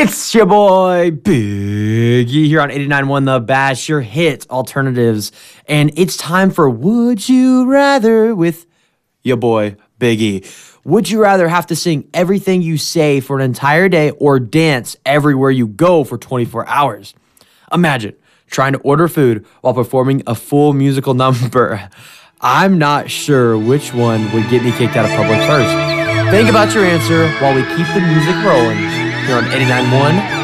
It's your boy Biggie here on 89.1 The Bash, your hit alternatives. And it's time for Would You Rather with your boy Biggie. Would you rather have to sing everything you say for an entire day or dance everywhere you go for 24 hours? Imagine trying to order food while performing a full musical number. I'm not sure which one would get me kicked out of public first. Think about your answer while we keep the music rolling here on 89.1